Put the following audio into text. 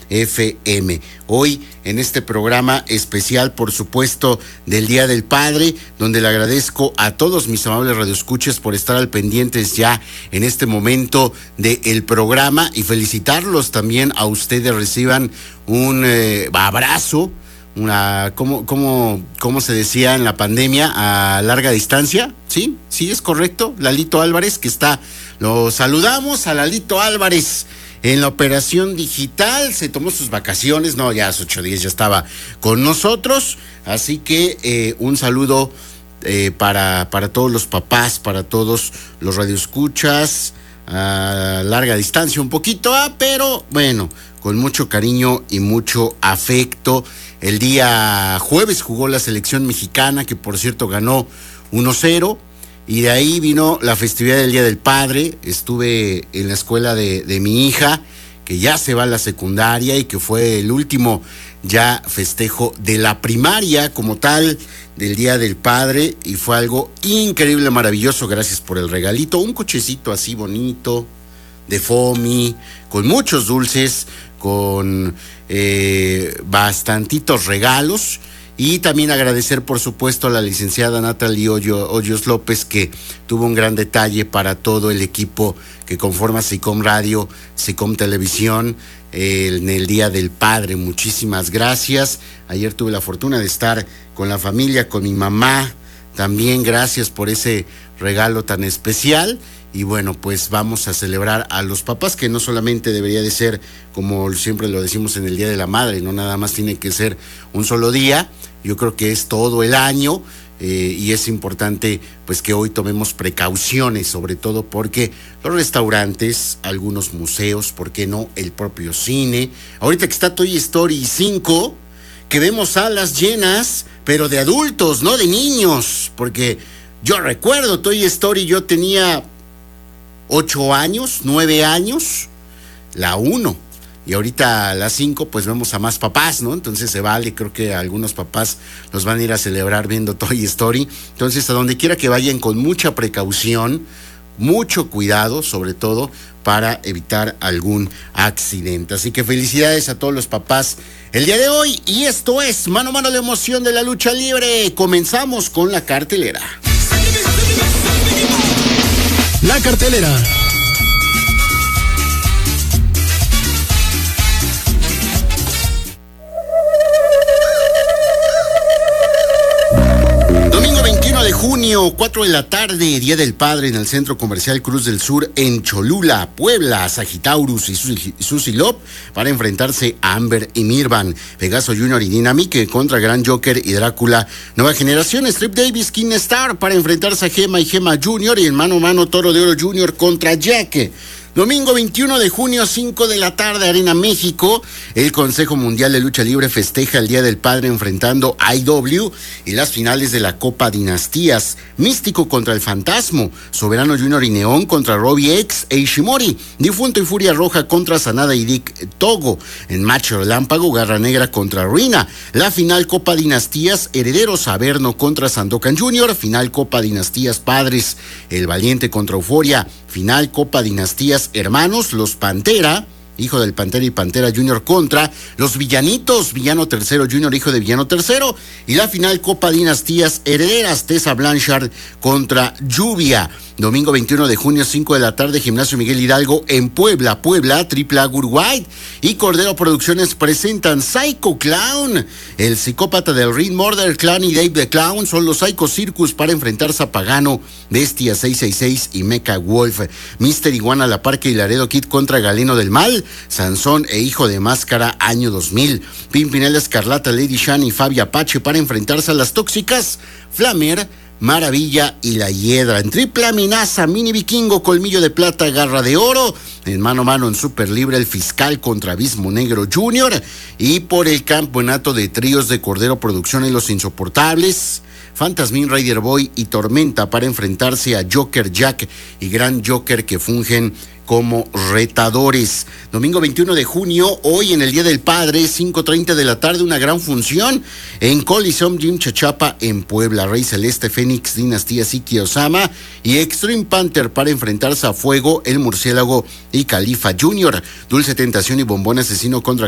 FM. Hoy en este programa especial, por supuesto, del Día del Padre, donde le agradezco a todos mis amables radioescuchas por estar al pendientes ya en este momento del programa y felicitarlos también a ustedes. Reciban un abrazo, ¿cómo se decía en la pandemia? A larga distancia, ¿sí? Sí, es correcto. Lalito Álvarez, que está, lo saludamos a Lalito Álvarez en la operación digital, se tomó sus vacaciones, no, ya hace 8 días ya estaba con nosotros, así que un saludo para todos los papás, para todos los radioescuchas, a larga distancia un poquito, pero bueno, con mucho cariño y mucho afecto. El día jueves jugó la selección mexicana, que por cierto ganó 1-0, y de ahí vino la festividad del Día del Padre. Estuve en la escuela de mi hija, que ya se va a la secundaria y que fue el último ya festejo de la primaria como tal del Día del Padre, y fue algo increíble, maravilloso. Gracias por el regalito, un cochecito así bonito de Fomi, con muchos dulces, con bastantitos regalos. Y también agradecer, por supuesto, a la licenciada Natalie Hoyos López, que tuvo un gran detalle para todo el equipo que conforma SICOM Radio, SICOM Televisión, en el Día del Padre. Muchísimas gracias. Ayer tuve la fortuna de estar con la familia, con mi mamá. También gracias por ese regalo tan especial. Y bueno, pues vamos a celebrar a los papás, que no solamente debería de ser, como siempre lo decimos, en el Día de la Madre, no nada más tiene que ser un solo día. Yo creo que es todo el año, y es importante pues que hoy tomemos precauciones, sobre todo porque los restaurantes, algunos museos, ¿por qué no? El propio cine. Ahorita que está Toy Story 5, que vemos salas llenas, pero de adultos, no de niños, porque yo recuerdo Toy Story, yo tenía 8 años, 9 años, la 1. Y ahorita a las 5 pues vemos a más papás, ¿no? Entonces se vale, creo que algunos papás los van a ir a celebrar viendo Toy Story. Entonces, a donde quiera que vayan, con mucha precaución, mucho cuidado, sobre todo para evitar algún accidente. Así que felicidades a todos los papás el día de hoy. Y esto es Mano a Mano, la emoción de la lucha libre. Comenzamos con la cartelera. La cartelera. De junio, 4 de la tarde, Día del Padre, en el Centro Comercial Cruz del Sur, en Cholula, Puebla. Sagitaurus y Suzy Lop para enfrentarse a Amber y Mirvan. Pegaso Jr. y Dynamic contra Gran Joker y Drácula Nueva Generación. Strip Davis, King Star para enfrentarse a Gema y Gema Jr. y en mano a mano Toro de Oro Jr. contra Jack. Domingo 21 de junio, 5 de la tarde, Arena México. El Consejo Mundial de Lucha Libre festeja el Día del Padre enfrentando a IW y las finales de la Copa Dinastías. Místico contra el Fantasma. Soberano Junior y Neón contra Robbie X e Ishimori. Difunto y Furia Roja contra Sanada y Dick Togo. En Macho Relámpago, Garra Negra contra Ruina. La final Copa Dinastías, Herederos Averno contra Sandokan Jr. Final Copa Dinastías Padres, El Valiente contra Euforia. Final Copa Dinastías Hermanos, Los Pantera, hijo del Pantera y Pantera Junior contra Los Villanitos, Villano Tercero Junior, hijo de Villano Tercero, y la final Copa Dinastías Herederas, Tessa Blanchard contra Lluvia. Domingo 21 de junio, 5 de la tarde, Gimnasio Miguel Hidalgo en Puebla, AAA Uruguay y Cordero Producciones presentan Psycho Clown, el psicópata del Ring Murder Clown y Dave the Clown son los Psycho Circus para enfrentarse a Pagano, Bestia 666 y Mecha Wolf. Mister Iguana La Parque y Laredo Kid contra Galeno del Mal, Sansón e Hijo de Máscara año 2000. Pimpinela Escarlata, Lady Shan y Fabi Apache para enfrentarse a las tóxicas Flamer, Maravilla y La Hiedra. En triple amenaza, Mini Vikingo, Colmillo de Plata, Garra de Oro. En mano a mano en Super Libre, el Fiscal contra Abismo Negro Jr. Y por el campeonato de tríos de Cordero Producciones, Los Insoportables, Fantasmin, Rider Boy y Tormenta para enfrentarse a Joker Jack y Gran Joker, que fungen como retadores. Domingo 21 de junio, hoy en el Día del Padre, 5:30 de la tarde, una gran función en Coliseum Jim Chachapa en Puebla. Rey Celeste, Fénix, Dinastía Siki Osama y Extreme Panther para enfrentarse a Fuego, El Murciélago y Califa Jr. Dulce Tentación y Bombón Asesino contra